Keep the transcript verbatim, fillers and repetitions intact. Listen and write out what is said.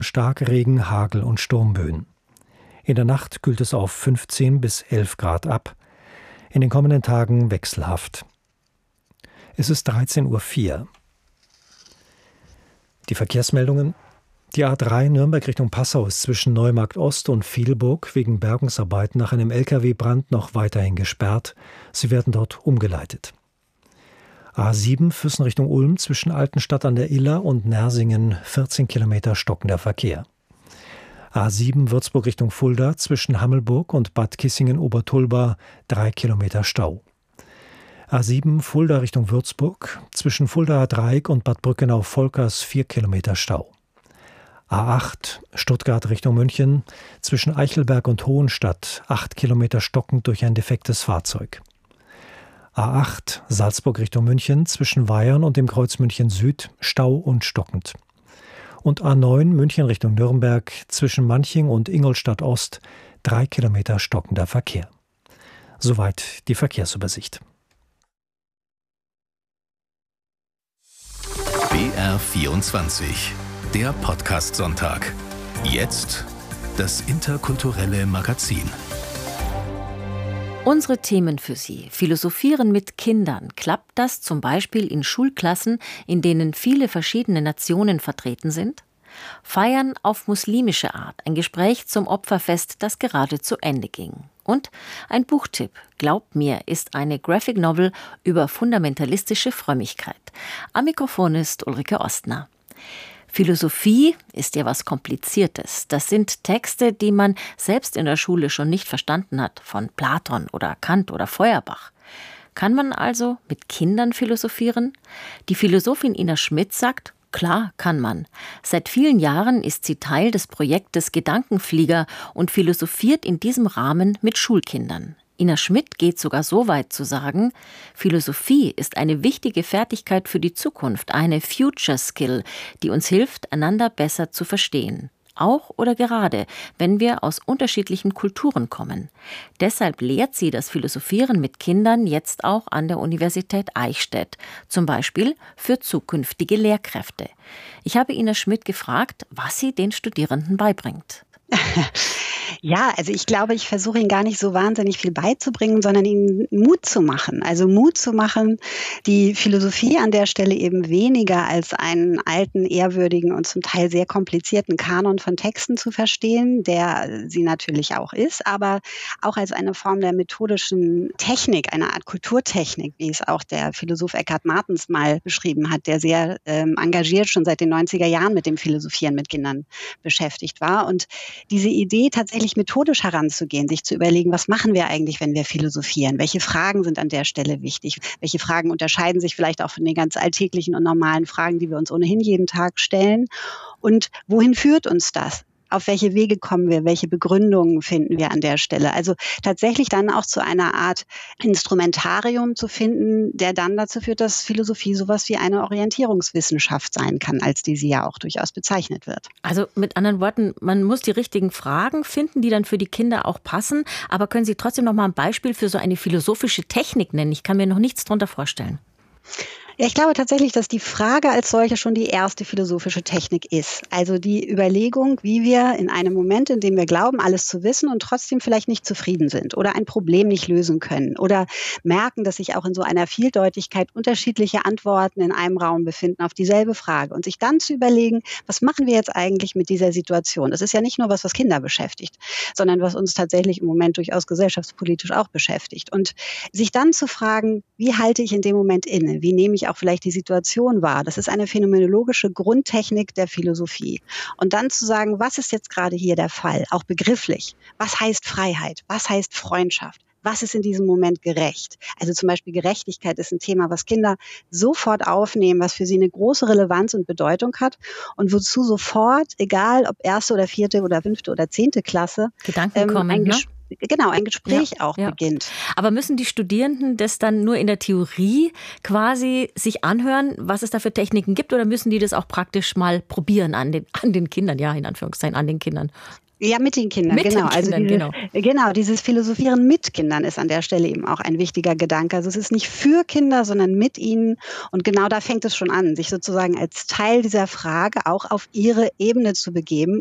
Starkregen, Hagel und Sturmböen. In der Nacht kühlt es auf fünfzehn bis elf Grad ab. In den kommenden Tagen wechselhaft. Es ist dreizehn Uhr vier. Die Verkehrsmeldungen. Die A drei Nürnberg Richtung Passau ist zwischen Neumarkt Ost und Vielburg wegen Bergungsarbeiten nach einem L K W-Brand noch weiterhin gesperrt. Sie werden dort umgeleitet. A sieben Füssen Richtung Ulm zwischen Altenstadt an der Iller und Nersingen vierzehn Kilometer stockender Verkehr. A sieben Würzburg Richtung Fulda zwischen Hammelburg und Bad Kissingen-Obertulba drei Kilometer Stau. A sieben Fulda Richtung Würzburg zwischen Fuldaer Dreieck und Bad Brückenau-Volkers vier Kilometer Stau. A acht Stuttgart Richtung München zwischen Eichelberg und Hohenstadt acht Kilometer stockend durch ein defektes Fahrzeug. A acht Salzburg Richtung München zwischen Weyern und dem Kreuz München Süd Stau und stockend. Und A neun München Richtung Nürnberg zwischen Manching und Ingolstadt Ost drei Kilometer stockender Verkehr. Soweit die Verkehrsübersicht. B R vierundzwanzig, der Podcast-Sonntag. Jetzt das interkulturelle Magazin. Unsere Themen für Sie. Philosophieren mit Kindern. Klappt das zum Beispiel in Schulklassen, in denen viele verschiedene Nationen vertreten sind? Feiern auf muslimische Art. Ein Gespräch zum Opferfest, das gerade zu Ende ging. Und ein Buchtipp. Glaubt mir, ist eine Graphic Novel über fundamentalistische Frömmigkeit. Am Mikrofon ist Ulrike Ostner. Philosophie ist ja was Kompliziertes. Das sind Texte, die man selbst in der Schule schon nicht verstanden hat, von Platon oder Kant oder Feuerbach. Kann man also mit Kindern philosophieren? Die Philosophin Ina Schmidt sagt, klar kann man. Seit vielen Jahren ist sie Teil des Projektes Gedankenflieger und philosophiert in diesem Rahmen mit Schulkindern. Ina Schmidt geht sogar so weit zu sagen, Philosophie ist eine wichtige Fertigkeit für die Zukunft, eine Future Skill, die uns hilft, einander besser zu verstehen. Auch oder gerade, wenn wir aus unterschiedlichen Kulturen kommen. Deshalb lehrt sie das Philosophieren mit Kindern jetzt auch an der Universität Eichstätt, zum Beispiel für zukünftige Lehrkräfte. Ich habe Ina Schmidt gefragt, was sie den Studierenden beibringt. Ja, also ich glaube, ich versuche ihnen gar nicht so wahnsinnig viel beizubringen, sondern ihnen Mut zu machen. Also Mut zu machen, die Philosophie an der Stelle eben weniger als einen alten, ehrwürdigen und zum Teil sehr komplizierten Kanon von Texten zu verstehen, der sie natürlich auch ist, aber auch als eine Form der methodischen Technik, eine Art Kulturtechnik, wie es auch der Philosoph Eckhard Martens mal beschrieben hat, der sehr ähm, engagiert schon seit den neunziger Jahren mit dem Philosophieren mit Kindern beschäftigt war. Und diese Idee, tatsächlich methodisch heranzugehen, sich zu überlegen, was machen wir eigentlich, wenn wir philosophieren? Welche Fragen sind an der Stelle wichtig? Welche Fragen unterscheiden sich vielleicht auch von den ganz alltäglichen und normalen Fragen, die wir uns ohnehin jeden Tag stellen? Und wohin führt uns das? Auf welche Wege kommen wir? Welche Begründungen finden wir an der Stelle? Also tatsächlich dann auch zu einer Art Instrumentarium zu finden, der dann dazu führt, dass Philosophie sowas wie eine Orientierungswissenschaft sein kann, als die sie ja auch durchaus bezeichnet wird. Also mit anderen Worten, man muss die richtigen Fragen finden, die dann für die Kinder auch passen. Aber können Sie trotzdem noch mal ein Beispiel für so eine philosophische Technik nennen? Ich kann mir noch nichts darunter vorstellen. Ja, ich glaube tatsächlich, dass die Frage als solche schon die erste philosophische Technik ist. Also die Überlegung, wie wir in einem Moment, in dem wir glauben, alles zu wissen und trotzdem vielleicht nicht zufrieden sind oder ein Problem nicht lösen können oder merken, dass sich auch in so einer Vieldeutigkeit unterschiedliche Antworten in einem Raum befinden auf dieselbe Frage und sich dann zu überlegen, was machen wir jetzt eigentlich mit dieser Situation? Das ist ja nicht nur was, was Kinder beschäftigt, sondern was uns tatsächlich im Moment durchaus gesellschaftspolitisch auch beschäftigt. Und sich dann zu fragen, wie halte ich in dem Moment inne? Wie nehme ich auch vielleicht die Situation wahr? Das ist eine phänomenologische Grundtechnik der Philosophie. Und dann zu sagen, was ist jetzt gerade hier der Fall? Auch begrifflich. Was heißt Freiheit? Was heißt Freundschaft? Was ist in diesem Moment gerecht? Also zum Beispiel Gerechtigkeit ist ein Thema, was Kinder sofort aufnehmen, was für sie eine große Relevanz und Bedeutung hat und wozu sofort, egal ob erste oder vierte oder fünfte oder zehnte Klasse, Gedanken ähm, kommen, ein ne? Ges- Genau, ein Gespräch ja, auch ja. beginnt. Aber müssen die Studierenden das dann nur in der Theorie quasi sich anhören, was es da für Techniken gibt, oder müssen die das auch praktisch mal probieren an den, an den Kindern, ja, in Anführungszeichen an den Kindern? Ja, mit den Kindern, mit genau. Den also Kindern, dieses, genau. genau, dieses Philosophieren mit Kindern ist an der Stelle eben auch ein wichtiger Gedanke. Also es ist nicht für Kinder, sondern mit ihnen. Und genau da fängt es schon an, sich sozusagen als Teil dieser Frage auch auf ihre Ebene zu begeben